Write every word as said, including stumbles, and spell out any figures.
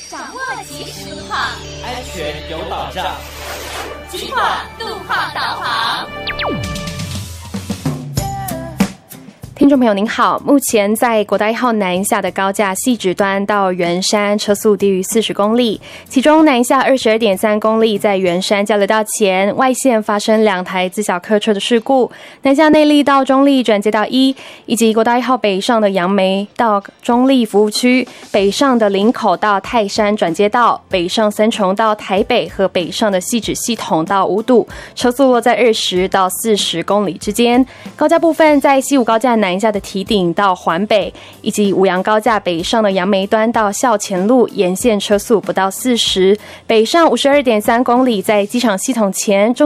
掌握即时路况， 安全有保障。 经过路况导航。 听众朋友您好，目前在国道一号南下的高架汐止端到圆山车速低于四十公里，其中南下 二十二点三公里在圆山交流道前外线发生两台自小客车的事故，南下内坜到中坜转接道一，以及国道一号北上的杨梅到中坜服务区，北上的林口到泰山转接道，北上三重到台北和北上的汐止系统到五堵，车速落在二十到四十公里之间。高架部分在西武高架南南下的堤顶到环北，以及五杨高架北上的杨梅端到校前路沿线车速不到四十，北上 五十二点三公里在机场系统前。